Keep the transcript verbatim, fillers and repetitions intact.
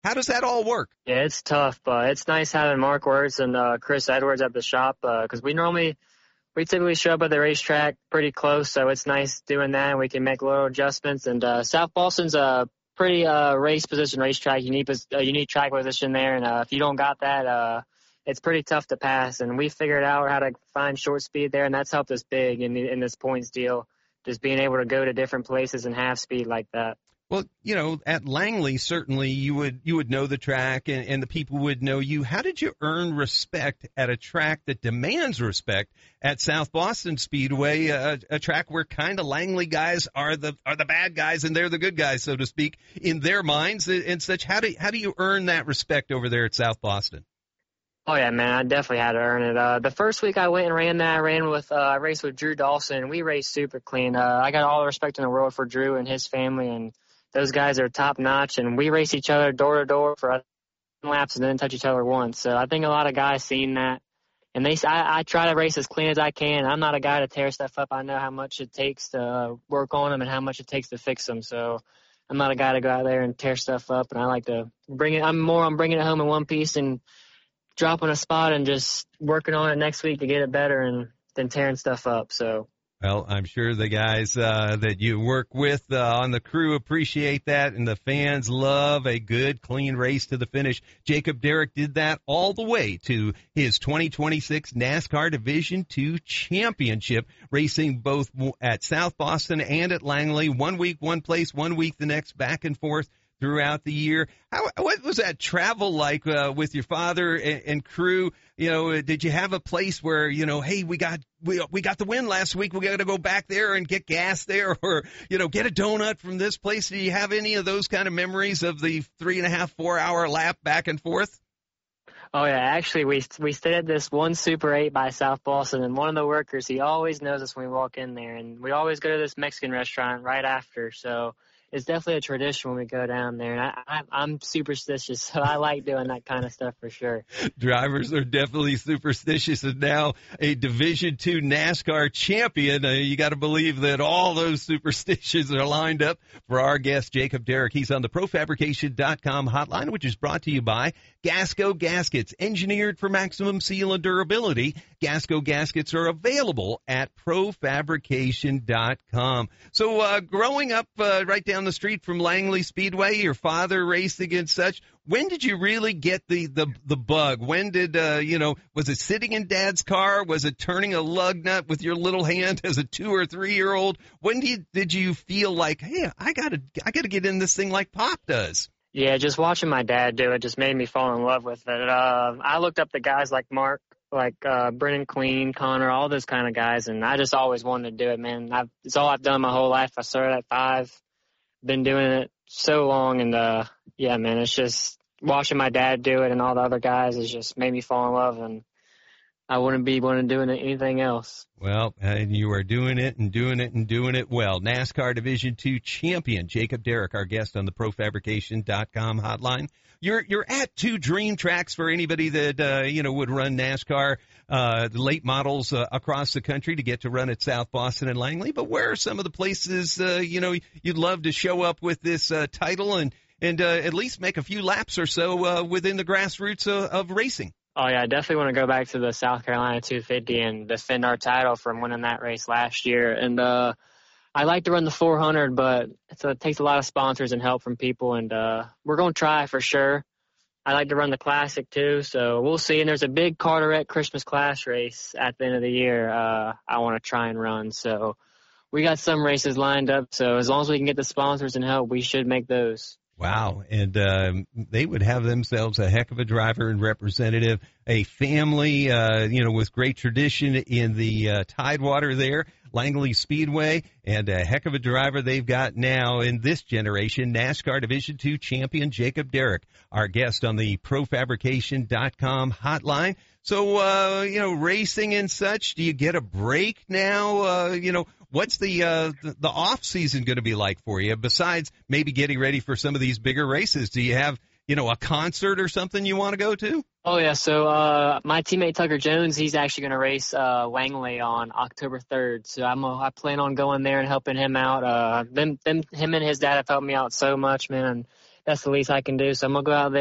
How does that all work? Yeah, it's tough, but it's nice having Mark Wirtz and uh, Chris Edwards at the shop because we normally we typically show up at the racetrack pretty close, so it's nice doing that. And we can make little adjustments. And uh, South Boston's a pretty uh, race position racetrack, unique a unique track position there. And uh, if you don't got that, uh, it's pretty tough to pass. And we figured out how to find short speed there, and that's helped us big in in this points deal. Just being able to go to different places and half speed like that. Well, you know, at Langley, certainly you would you would know the track and, and the people would know you. How did you earn respect at a track that demands respect at South Boston Speedway, a, a track where kind of Langley guys are the are the bad guys and they're the good guys, so to speak, in their minds and such? How do how do you earn that respect over there at South Boston? Oh, yeah, man, I definitely had to earn it. Uh, the first week I went and ran that, I ran with, uh, I raced with Drew Dawson. We raced super clean. Uh, I got all the respect in the world for Drew and his family, and those guys are top notch, and we race each other door to door for laps and then touch each other once. So I think a lot of guys seen that, and they. I, I try to race as clean as I can. I'm not a guy to tear stuff up. I know how much it takes to uh, work on them and how much it takes to fix them. So I'm not a guy to go out there and tear stuff up, and I like to bring it. I'm more on bringing it home in one piece and dropping a spot and just working on it next week to get it better and than tearing stuff up. So. Well, I'm sure the guys uh, that you work with uh, on the crew appreciate that, and the fans love a good, clean race to the finish. Jacob Derrick did that all the way to his twenty twenty-six NASCAR Division two Championship, racing both at South Boston and at Langley. One week, one place, one week the next, back and forth throughout the year. How, what was that travel like uh, with your father and, and crew? You know, did you have a place where, you know, hey, we got we we got the win last week, we got to go back there and get gas there, or, you know, get a donut from this place? Do you have any of those kind of memories of the three and a half, four hour lap back and forth? Oh, yeah. Actually, we we stayed at this one Super eight by South Boston, and one of the workers, he always knows us when we walk in there, and we always go to this Mexican restaurant right after, so it's definitely a tradition when we go down there, and I, I, I'm superstitious, so I like doing that kind of stuff for sure. Drivers are definitely superstitious, and now a Division two NASCAR champion. Uh, you got to believe that all those superstitions are lined up for our guest, Jacob Derrick. He's on the Pro Fabrication dot com hotline, which is brought to you by Gasco Gaskets, engineered for maximum seal and durability. Gasco Gaskets are available at Pro Fabrication dot com. So uh, growing up uh, right down the street from Langley Speedway, your father racing and such, when did you really get the, the, the bug? When did, uh, you know, was it sitting in Dad's car? Was it turning a lug nut with your little hand as a two or three year old? When did you, did you feel like, hey, I gotta, I gotta get in this thing like Pop does? Yeah, just watching my dad do it just made me fall in love with it. Uh, I looked up to guys like Mark, like uh, Brennan Queen, Connor, all those kind of guys, and I just always wanted to do it, man. I've, it's all I've done my whole life. I started at five, been doing it so long, and uh, yeah, man, it's just watching my dad do it and all the other guys has just made me fall in love, and I wouldn't be wanting to do anything else. Well, and you are doing it and doing it and doing it well. NASCAR Division two champion Jacob Derrick, our guest on the Pro Fabrication dot com hotline. You're you're at two dream tracks for anybody that uh, you know would run NASCAR, uh, the late models uh, across the country to get to run at South Boston and Langley. But where are some of the places uh, you know you'd love to show up with this uh, title and and uh, at least make a few laps or so uh, within the grassroots uh, of racing? Oh, yeah, I definitely want to go back to the South Carolina two fifty and defend our title from winning that race last year. And uh, I like to run the four hundred, but it's, it takes a lot of sponsors and help from people, and uh, we're going to try for sure. I like to run the Classic, too, so we'll see. And there's a big Carteret Christmas Clash race at the end of the year uh, I want to try and run. So we got some races lined up, so as long as we can get the sponsors and help, we should make those. Wow, and um, they would have themselves a heck of a driver and representative, a family, uh, you know, with great tradition in the uh, Tidewater there, Langley Speedway, and a heck of a driver they've got now in this generation, NASCAR Division two champion Jacob Derrick, our guest on the Pro Fabrication dot com hotline. So, uh, you know, racing and such, do you get a break now? Uh, you know, what's the, uh, the, the off season going to be like for you besides maybe getting ready for some of these bigger races? Do you have, you know, a concert or something you want to go to? Oh, yeah. So, uh, my teammate Tucker Jones, he's actually going to race, uh, Langley on October third. So I'm, uh, I plan on going there and helping him out. Uh, them, them, him and his dad have helped me out so much, man. that's the least I can do. So I'm gonna go out there